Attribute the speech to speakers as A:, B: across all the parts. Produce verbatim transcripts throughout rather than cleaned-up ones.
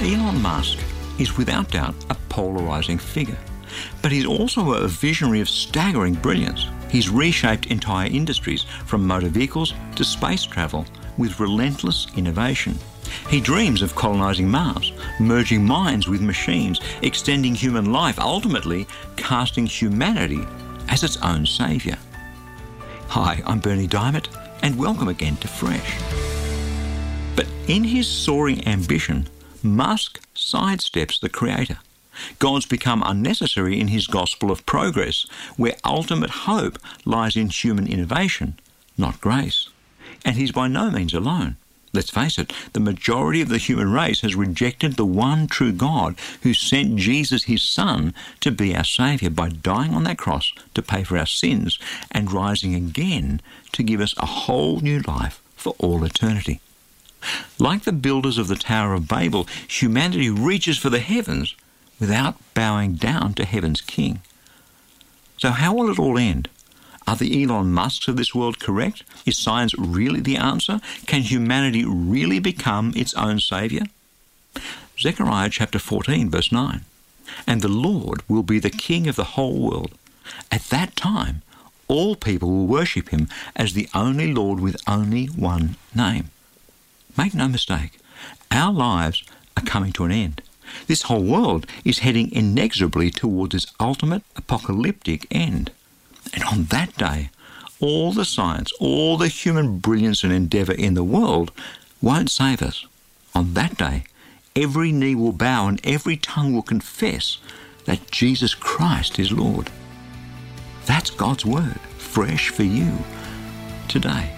A: Elon Musk is without doubt a polarising figure, but he's also a visionary of staggering brilliance. He's reshaped entire industries, from motor vehicles to space travel, with relentless innovation. He dreams of colonising Mars, merging minds with machines, extending human life, ultimately casting humanity as its own saviour. Hi, I'm Berni Dymet, and welcome again to Fresh. But in his soaring ambition, Musk sidesteps the Creator. God's become unnecessary in his gospel of progress, where ultimate hope lies in human innovation, not grace. And he's by no means alone. Let's face it, the majority of the human race has rejected the one true God who sent Jesus, his Son, to be our Saviour by dying on that cross to pay for our sins and rising again to give us a whole new life for all eternity. Like the builders of the Tower of Babel, humanity reaches for the heavens without bowing down to heaven's King. So how will it all end? Are the Elon Musks of this world correct? Is science really the answer? Can humanity really become its own saviour? Zechariah chapter fourteen, verse nine. And the Lord will be the King of the whole world. At that time, all people will worship him as the only Lord with only one name. Make no mistake, our lives are coming to an end. This whole world is heading inexorably towards its ultimate apocalyptic end. And on that day, all the science, all the human brilliance and endeavour in the world won't save us. On that day, every knee will bow and every tongue will confess that Jesus Christ is Lord. That's God's word, fresh for you today.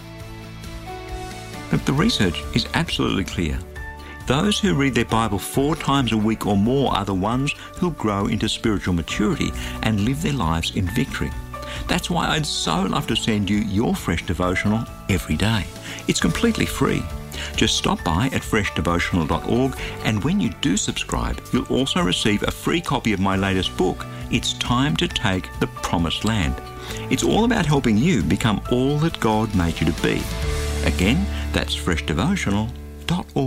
A: Look, the research is absolutely clear. Those who read their Bible four times a week or more are the ones who'll grow into spiritual maturity and live their lives in victory. That's why I'd so love to send you your Fresh Devotional every day. It's completely free. Just stop by at fresh devotional dot org, and when you do subscribe, you'll also receive a free copy of my latest book, It's Time to Take the Promised Land. It's all about helping you become all that God made you to be. Again, that's fresh devotional dot org.